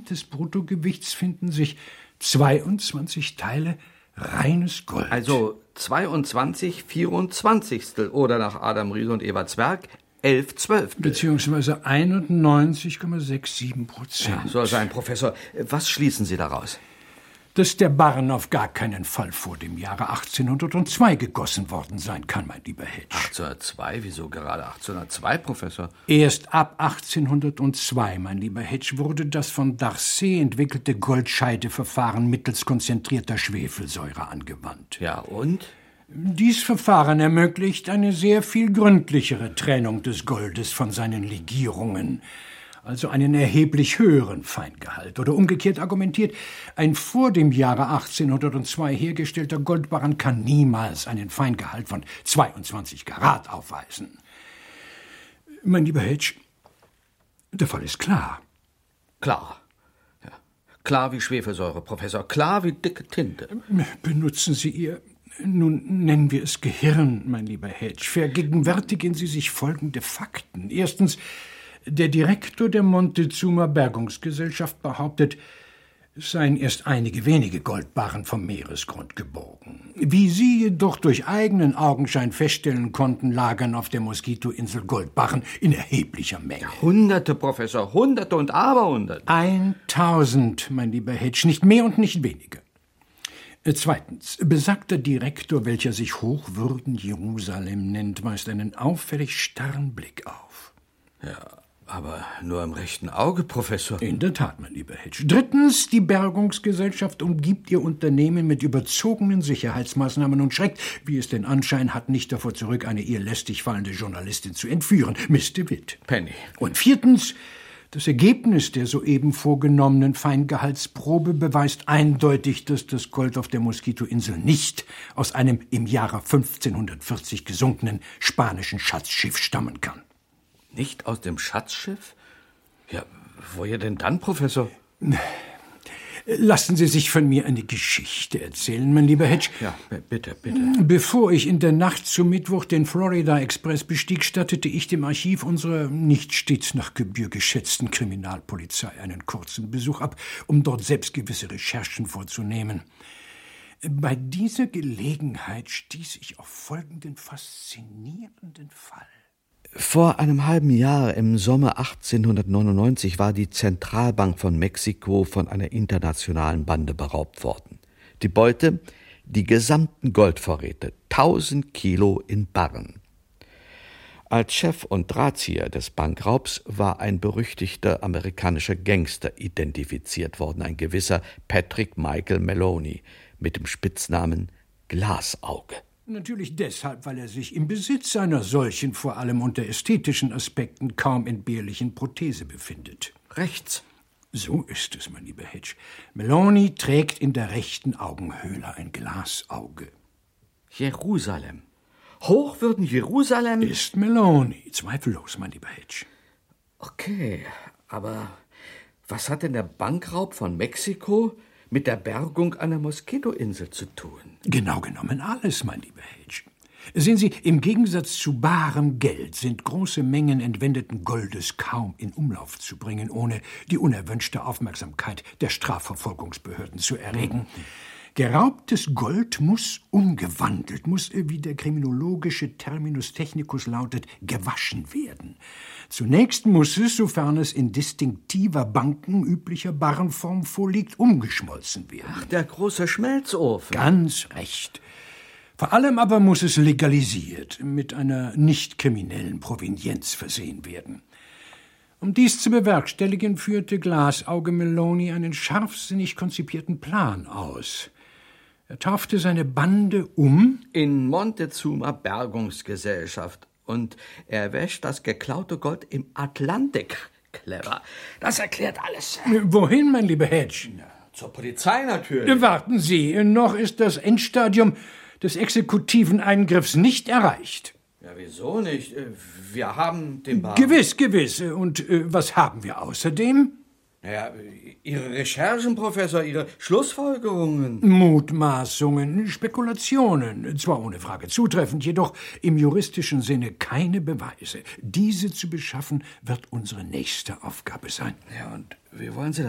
des Bruttogewichts finden sich 22 Teile reines Gold. Also 22 24. oder nach Adam Riese und Eva Zwerg 11/12. Beziehungsweise 91,67%. Ja, soll sein, Professor. Was schließen Sie daraus? Dass der Barren auf gar keinen Fall vor dem Jahre 1802 gegossen worden sein kann, mein lieber Hedge. 1802? Wieso gerade 1802, Professor? Erst ab 1802, mein lieber Hedge, wurde das von Darcy entwickelte Goldscheideverfahren mittels konzentrierter Schwefelsäure angewandt. Ja, und? Dies Verfahren ermöglicht eine sehr viel gründlichere Trennung des Goldes von seinen Legierungen, also einen erheblich höheren Feingehalt. Oder umgekehrt argumentiert, ein vor dem Jahre 1802 hergestellter Goldbarren kann niemals einen Feingehalt von 22 Karat aufweisen. Mein lieber Hedge, der Fall ist klar. Klar. Ja. Klar wie Schwefelsäure, Professor. Klar wie dicke Tinte. Benutzen Sie Ihr, nun nennen wir es Gehirn, mein lieber Hedge. Vergegenwärtigen Sie sich folgende Fakten. Erstens, der Direktor der Montezuma Bergungsgesellschaft behauptet, es seien erst einige wenige Goldbarren vom Meeresgrund geborgen. Wie Sie jedoch durch eigenen Augenschein feststellen konnten, lagern auf der Moskitoinsel Goldbarren in erheblicher Menge. Hunderte, Professor, Hunderte und Aberhunderte. 1000, mein lieber Hedge, nicht mehr und nicht weniger. Zweitens, besagter Direktor, welcher sich Hochwürden Jerusalem nennt, weist einen auffällig starren Blick auf. Ja, aber nur im rechten Auge, Professor. In der Tat, mein lieber Hedge. Drittens, die Bergungsgesellschaft umgibt ihr Unternehmen mit überzogenen Sicherheitsmaßnahmen und schreckt, wie es den Anschein hat, nicht davor zurück, eine ihr lästig fallende Journalistin zu entführen, Miss DeWitt. Penny. Und viertens, das Ergebnis der soeben vorgenommenen Feingehaltsprobe beweist eindeutig, dass das Gold auf der Moskitoinsel nicht aus einem im Jahre 1540 gesunkenen spanischen Schatzschiff stammen kann. Nicht aus dem Schatzschiff? Ja, woher denn dann, Professor? Lassen Sie sich von mir eine Geschichte erzählen, mein lieber Hedge. Ja, bitte, bitte. Bevor ich in der Nacht zum Mittwoch den Florida Express bestieg, stattete ich dem Archiv unserer nicht stets nach Gebühr geschätzten Kriminalpolizei einen kurzen Besuch ab, um dort selbst gewisse Recherchen vorzunehmen. Bei dieser Gelegenheit stieß ich auf folgenden faszinierenden Fall. Vor einem halben Jahr, im Sommer 1899, war die Zentralbank von Mexiko von einer internationalen Bande beraubt worden. Die Beute, die gesamten Goldvorräte, 1000 Kilo in Barren. Als Chef und Drahtzieher des Bankraubs war ein berüchtigter amerikanischer Gangster identifiziert worden, ein gewisser Patrick Michael Maloney mit dem Spitznamen Glasauge. Natürlich deshalb, weil er sich im Besitz einer solchen, vor allem unter ästhetischen Aspekten, kaum entbehrlichen Prothese befindet. Rechts. So ist es, mein lieber Hedge. Maloney trägt in der rechten Augenhöhle ein Glasauge. Jerusalem. Hochwürden Jerusalem? Ist Maloney, zweifellos, mein lieber Hedge. Okay, aber was hat denn der Bankraub von Mexiko mit der Bergung einer Moskitoinsel zu tun? Genau genommen alles, mein lieber Hedge. Sehen Sie, im Gegensatz zu barem Geld sind große Mengen entwendeten Goldes kaum in Umlauf zu bringen, ohne die unerwünschte Aufmerksamkeit der Strafverfolgungsbehörden zu erregen. Geraubtes Gold muss umgewandelt, muss, wie der kriminologische Terminus technicus lautet, gewaschen werden. Zunächst muss es, sofern es in distinktiver bankenüblicher Barrenform vorliegt, umgeschmolzen werden. Ach, der große Schmelzofen. Ganz recht. Vor allem aber muss es legalisiert, mit einer nicht kriminellen Provenienz versehen werden. Um dies zu bewerkstelligen, führte Glasauge Maloney einen scharfsinnig konzipierten Plan aus. Er taufte seine Bande in Montezuma Bergungsgesellschaft und er wäscht das geklaute Gold im Atlantik. Clever. Das erklärt alles. Wohin, mein lieber Hedge? Zur Polizei natürlich. Warten Sie, noch ist das Endstadium des exekutiven Eingriffs nicht erreicht. Ja, wieso nicht? Wir haben den Barren. Gewiss. Und was haben wir außerdem? Ja, Ihre Recherchen, Professor, Ihre Schlussfolgerungen. Mutmaßungen, Spekulationen, zwar ohne Frage zutreffend, jedoch im juristischen Sinne keine Beweise. Diese zu beschaffen, wird unsere nächste Aufgabe sein. Ja, und wie wollen Sie